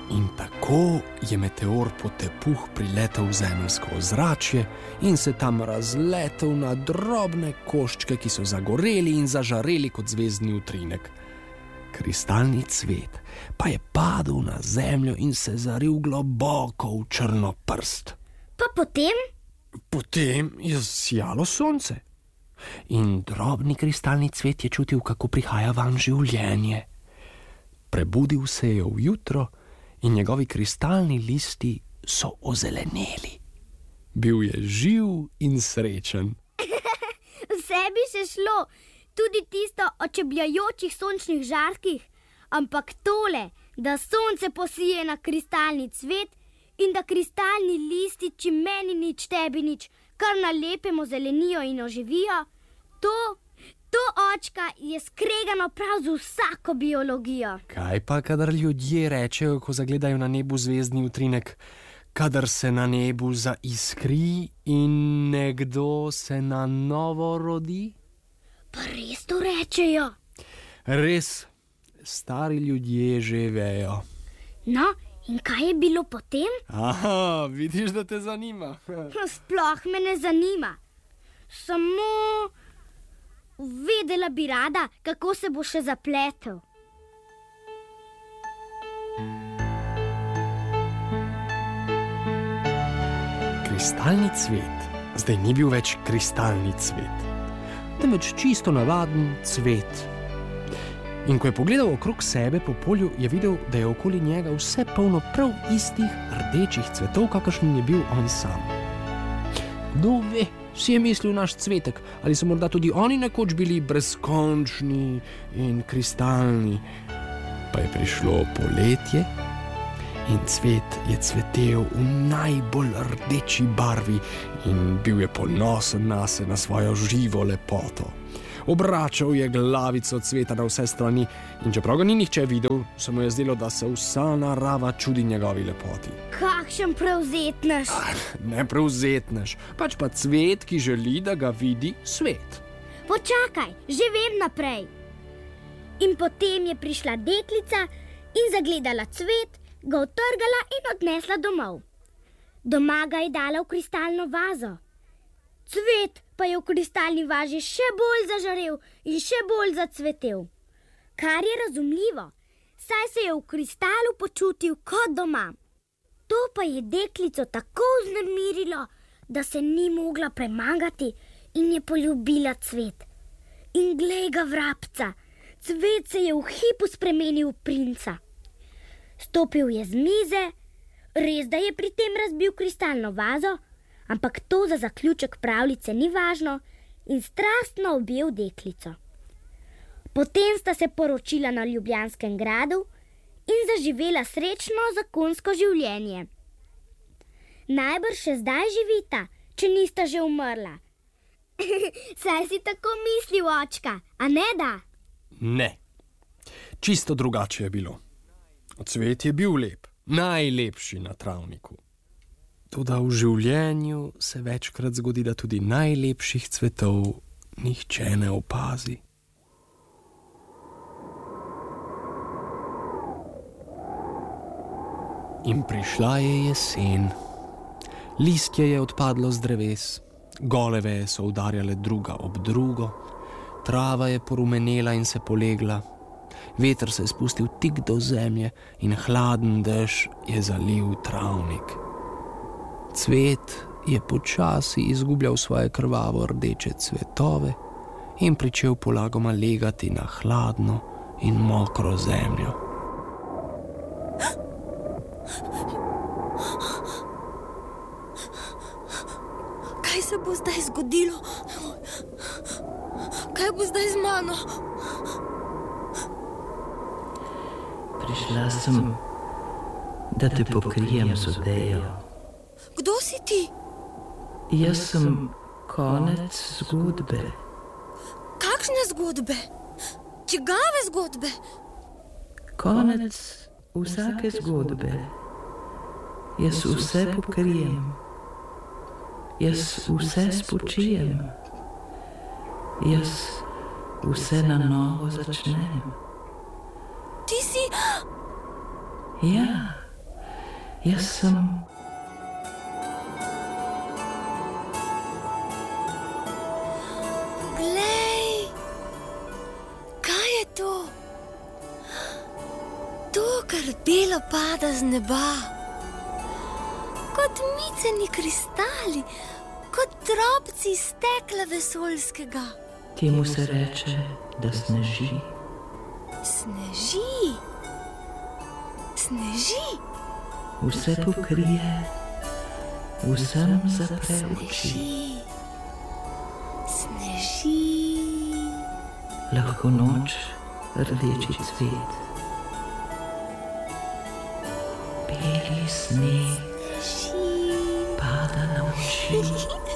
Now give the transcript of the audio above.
In tako je meteor po tepuh priletel v zemeljsko ozračje in se tam razletel na drobne koščke, ki so zagoreli in zažareli kot zvezdni utrinek. Kristalni cvet pa je padel na zemljo in se zaril globoko v črno prst. Pa potem? Potem je sijalo sonce. In drobni kristalni cvet je čutil, kako prihaja vanj življenje. Prebudil se je v jutro in njegovi kristalni listi so ozeleneli. Bil je živ in srečen. Vse bi se šlo, tudi tisto o čebljajočih sončnih žarkih, ampak tole, da sonce posije na kristalni cvet in da kristalni lističi meni nič, tebi nič, kar na lepem ozelenijo in oživijo, to očka je skregano prav z vsako biologijo. Kaj pa, kadar ljudje rečejo, ko zagledajo na nebu zvezdni utrinek, kadar se na nebu zaiskri in nekdo se na novo rodi? Pa res to rečejo? Res, stari ljudje že vejo. No, in kaj je bilo potem? Aha, vidiš, da te zanima. Sploh me ne zanima. Samo vedela bi rada, kako se bo še zapletel. Kristalni cvet zdaj ni bil več kristalni cvet, temveč čisto navaden cvet. In ko je pogledal okrog sebe po polju, je videl, da je okoli njega vse polno prav istih rdečih cvetov, kakršen je bil on sam. Kdo ve, si je mislil naš cvetek, ali so morda tudi oni nekoč bili brezkončni in kristalni. Pa je prišlo poletje in cvet je cvetel v najbolj rdeči barvi in bil je ponosen nase, na svojo živo lepoto. Obračal je glavico cveta na vse strani in čeprav ga ni nihče videl, se mu je zdelo, da se vsa narava čudi njegovi lepoti. Kakšen prevzetnež! Ne prevzetnež, pač pa cvet, ki želi, da ga vidi svet. Počakaj, že vem naprej. In potem je prišla deklica in zagledala cvet, ga utrgala in odnesla domov. Doma ga je dala v kristalno vazo. Cvet pa je v kristalni vazi še bolj zažarel in še bolj zacvetel. Kar je razumljivo, saj se je v kristalu počutil kot doma. To pa je deklico tako vznemirilo, da se ni mogla premagati in je poljubila cvet. In glej ga vrabca, cvet se je v hipu spremenil v princa. Stopil je z mize, res da je pri tem razbil kristalno vazo, ampak to za zaključek pravljice ni važno in strastno objel deklico. Potem sta se poročila na Ljubljanskem gradu in zaživela srečno zakonsko življenje. Najbrž še zdaj živita, če nista že umrla. Saj si tako mislil, očka, a ne da? Ne, čisto drugače je bilo. Cvet je bil lep, najlepši na travniku. Toda v življenju se večkrat zgodi, da tudi najlepših cvetov nihče ne opazi. In prišla je jesen. Listje je odpadlo z dreves, gole veje so udarjale druga ob drugo, trava je porumenela in se polegla, veter se je spustil tik do zemlje in hladen dež je zalil travnik. Cvet je počasi izgubljal svoje krvavo rdeče cvetove in pričel polagoma legati na hladno in mokro zemljo. Kaj se bo zdaj zgodilo? Kaj bo zdaj z mano? Prišla sem, da te pokrijem z odejo. Kdo si ti? Jaz sem konec zgodbe. Kakšne zgodbe? Čigave zgodbe? Konec vsake zgodbe. Jaz vse pokrijem. Jaz vse spočijem. Jaz vse na novo začnem. Ti si... Ja, Jaz sem Glej, kaj je to? To, kar belo pada z neba. Kot miceni kristali, kot drobci stekla vesoljskega. temu se reče, da sneži. Sneži. Sneži. Vse pokrije, vsem zapre oči. Sneži. Sneži. Lahko noč, rdeči cvet. Beli sneg Sneži. pada na oči.